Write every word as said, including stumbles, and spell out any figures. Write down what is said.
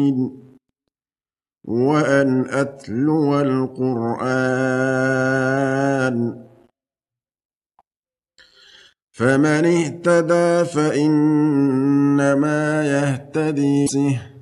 وأن أتلو القرآن فمن اهتدى فإنما يهتدي نفسه